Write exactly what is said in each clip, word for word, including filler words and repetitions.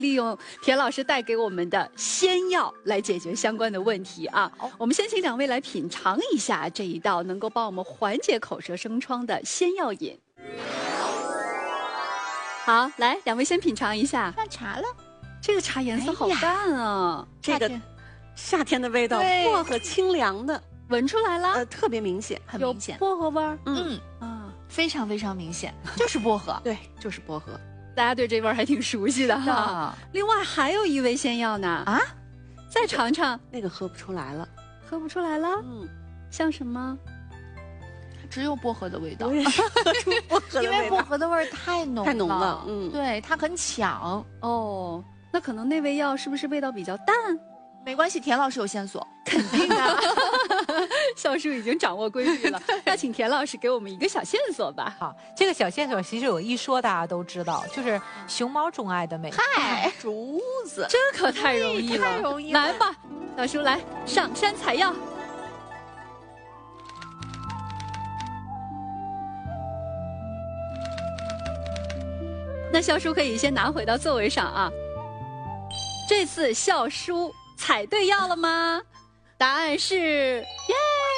利用田老师带给我们的仙药来解决相关的问题啊。我们先请两位来品尝一下这一道能够帮我们缓解口舌生疮的仙药饮。好，来，两位先品尝一下。 换茶了， 这个茶颜色好淡啊， 这个夏天的味道，薄荷清凉的， 闻出来了， 呃，特别明显， 很明显， 薄荷味儿。 嗯啊，非常非常明显，就是薄荷， 对，就是薄荷。 大家对这味儿还挺熟悉的哈。另外还有一味仙药呢啊，再尝尝。 那个喝不出来了， 喝不出来了。嗯，像什么？ 只有薄荷的味道。 我也是喝出薄荷的味道， 因为薄荷的味儿太浓了， 太浓了。嗯， 对，它很抢。 哦，那可能那味药是不是味道比较淡？ 没关系，田老师有线索， 肯定的。笑叔已经掌握规律了，要请田老师给我们一个小线索吧。 好，这个小线索其实我一说大家都知道，就是熊猫钟爱的美。 嗨， 竹子， 这可太容易了， 太容易了。 来吧，小叔来上山采药。那笑叔可以先拿回到座位上啊。这次笑叔采对药了吗？答案是耶，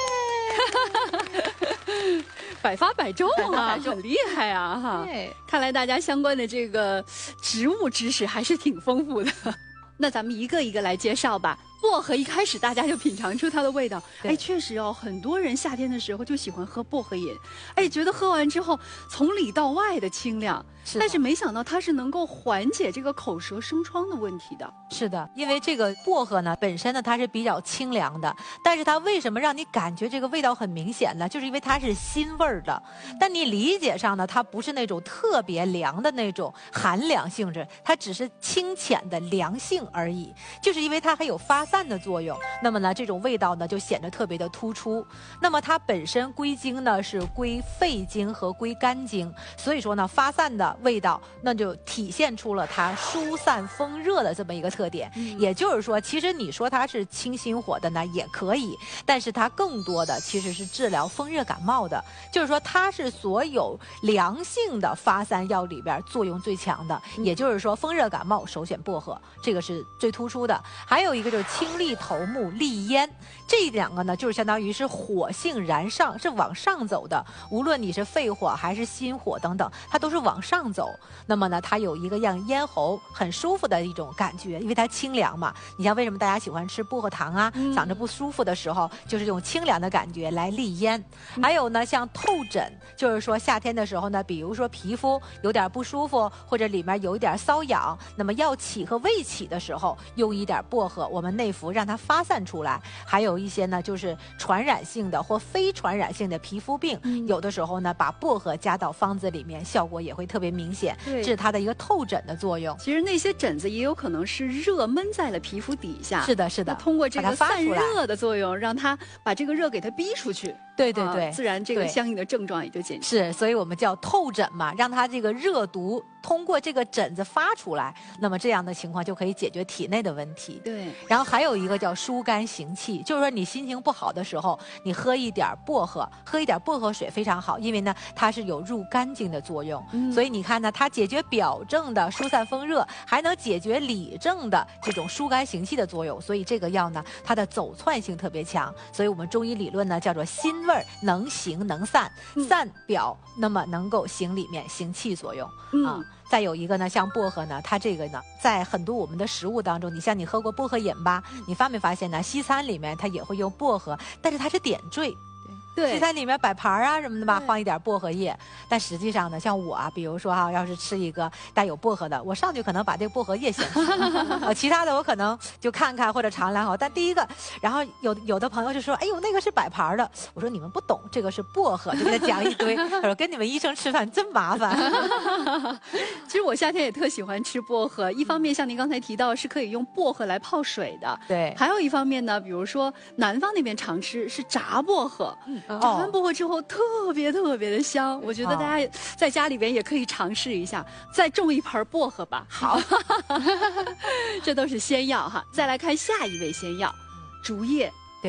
百发百中啊，很厉害啊哈！看来大家相关的这个植物知识还是挺丰富的。那咱们一个一个来介绍吧。薄荷一开始大家就品尝出它的味道，哎，确实哦，很多人夏天的时候就喜欢喝薄荷饮，哎，觉得喝完之后从里到外的清凉，是但是没想到它是能够缓解这个口舌生疮的问题的。 是的，因为这个薄荷呢本身呢它是比较清凉的，但是它为什么让你感觉这个味道很明显呢？就是因为它是辛味儿的，但你理解上呢它不是那种特别凉的那种寒凉性质，它只是清浅的凉性而已，就是因为它还有发散的作用，那么呢这种味道呢就显得特别的突出。那么它本身归经呢是归肺经和归肝经，所以说呢发散的味道那就体现出了它疏散风热的这么一个特点、嗯、也就是说其实你说它是清心火的呢也可以，但是它更多的其实是治疗风热感冒的，就是说它是所有凉性的发散药里边作用最强的、嗯、也就是说风热感冒首选薄荷，这个是最突出的。还有一个就是清利头目利咽，这两个呢就是相当于是火性燃上，是往上走的，无论你是肺火还是心火等等，它都是往上走。那么呢它有一个让咽喉很舒服的一种感觉，因为它清凉嘛。你像为什么大家喜欢吃薄荷糖啊、嗯、嗓子不舒服的时候就是这种清凉的感觉来利咽、嗯、还有呢像透疹，就是说夏天的时候呢比如说皮肤有点不舒服或者里面有一点瘙痒，那么要起和未起的时候用一点薄荷我们内服让它发散出来。还有一些呢就是传染性的或非传染性的皮肤病、嗯、有的时候呢把薄荷加到方子里面效果也会特别明显，这是它的一个透疹的作用。 其实那些疹子也有可能是热闷在了皮肤底下， 是的是的， 通过这个散热的作用让它把这个热给它逼出去， 对对对、 啊、自然这个相应的症状也就减轻。 是，所以我们叫透疹嘛，让它这个热毒通过这个疹子发出来，那么这样的情况就可以解决体内的问题。 对， 然后还有一个叫疏肝行气，就是说你心情不好的时候你喝一点薄荷，喝一点薄荷水非常好，因为呢它是有入肝经的作用、嗯、所以你看呢它解决表症的疏散风热，还能解决里症的这种疏肝行气的作用，所以这个药呢它的走窜性特别强，所以我们中医理论呢叫做辛味能行能散、嗯、散表那么能够行里面行气作用、嗯、啊。再有一个呢像薄荷呢它这个呢在很多我们的食物当中，你像你喝过薄荷饮吧，你发没发现呢西餐里面它也会用薄荷，但是它是点缀，对，西餐里面摆盘啊什么的吧，放一点薄荷叶。但实际上呢，像我啊，比如说哈、啊，要是吃一个带有薄荷的，我上去可能把这个薄荷叶先吃，呃，其他的我可能就看看或者尝两口。但第一个，然后有有的朋友就说，哎呦，那个是摆盘的。我说你们不懂，这个是薄荷，就给他讲一堆。他说跟你们医生吃饭真麻烦。 其实我夏天也特喜欢吃薄荷，一方面像您刚才提到是可以用薄荷来泡水的， 对， 还有一方面呢，比如说南方那边常吃是炸薄荷。嗯炸完薄荷之后特别特别的香，我觉得大家在家里边也可以尝试一下，再种一盆薄荷吧。好，这都是仙药哈。再来看下一味仙药，竹叶。 对。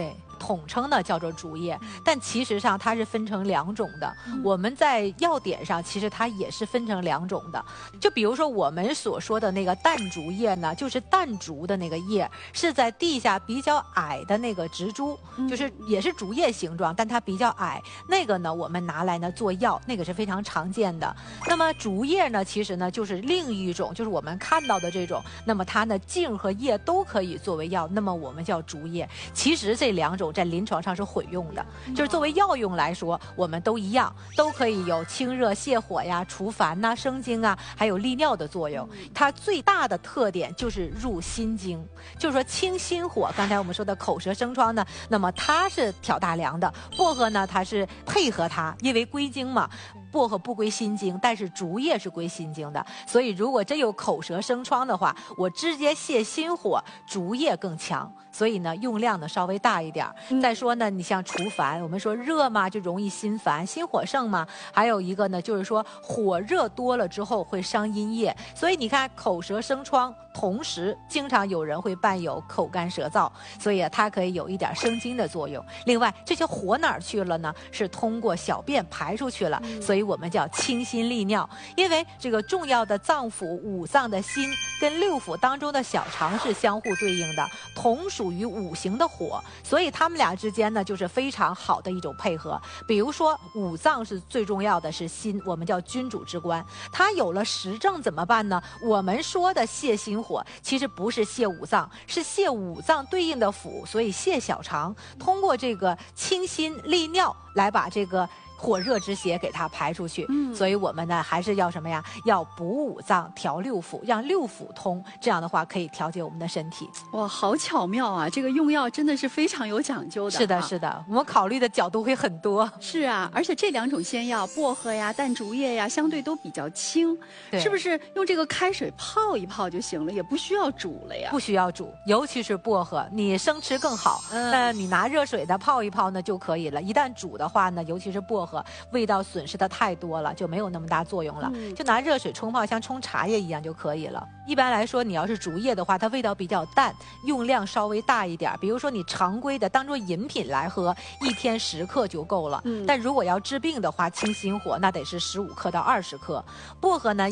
统称呢叫做竹叶，但其实上它是分成两种的。我们在药典上其实它也是分成两种的。就比如说我们所说的那个淡竹叶呢，就是淡竹的那个叶，是在地下比较矮的那个植株，就是也是竹叶形状，但它比较矮。那个呢，我们拿来呢做药，那个是非常常见的。那么竹叶呢，其实呢就是另一种，就是我们看到的这种。那么它呢茎和叶都可以作为药，那么我们叫竹叶。其实这两种在临床上是混用的，就是作为药用来说，我们都一样，都可以有清热泻火呀、除烦呐、生津啊，还有利尿的作用。它最大的特点就是入心经，就是说清心火。刚才我们说的口舌生疮呢，那么它是挑大梁的，薄荷呢它是配合它，因为归经嘛。薄荷不归心经，但是竹叶是归心经的，所以如果真有口舌生疮的话，我直接泻心火，竹叶更强。所以呢，用量呢稍微大一点。嗯、再说呢，你像除烦，我们说热嘛，就容易心烦，心火盛嘛。还有一个呢，就是说火热多了之后会伤阴液，所以你看口舌生疮，同时经常有人会伴有口干舌燥，所以啊，它可以有一点生津的作用。另外，这些火哪儿去了呢？是通过小便排出去了，嗯、所以我们叫清心利尿。因为这个重要的脏腑五脏的心跟六腑当中的小肠是相互对应的，同属。属于五行的火，所以他们俩之间呢就是非常好的一种配合。比如说五脏是最重要的是心，我们叫君主之官，它有了实证怎么办呢？我们说的泻心火其实不是泻五脏，是泻五脏对应的腑，所以泻小肠，通过这个清心利尿来把这个火热之邪给它排出去。嗯，所以我们呢还是要什么呀？要补五脏，调六腑，让六腑通，这样的话可以调节我们的身体。 哇，好巧妙啊！这个用药真的是非常有讲究的。 是的，是的，我们考虑的角度会很多。 是啊，而且这两种仙药，薄荷呀、淡竹叶呀，相对都比较轻，是不是用这个开水泡一泡就行了，也不需要煮了呀？ 不需要煮，尤其是薄荷，你生吃更好。嗯，那你拿热水的泡一泡呢就可以了。一旦煮的话呢，尤其是薄荷，味道损失的太多了，就没有那么大作用了。嗯、就拿热水冲泡，像冲茶叶一样就可以了。一般来说，你要是竹叶的话，它味道比较淡，用量稍微大一点。比如说你常规的当做饮品来喝，一天十克就够了。嗯、但如果要治病的话，清心火那得是十五克到二十克。薄荷呢？